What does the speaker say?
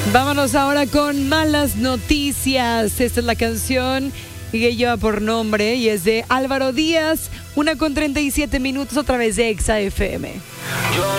Vámonos ahora con malas noticias. Esta es la canción que lleva por nombre y es de Álvaro Díaz, 1:37 a través de Exa FM.